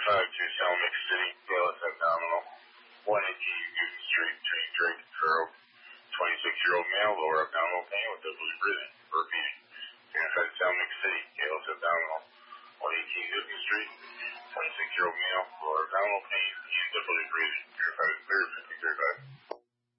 to Salmic City, ALS abdominal. 118 Newton Street, between Drake and Furrow. 26-year-old male, lower abdominal pain with difficulty breathing. Repeating. Identified Salmic City, ALS abdominal. 118 Newton Street. 26-year-old male, lower abdominal pain and difficulty breathing. Verified as clear, 5035.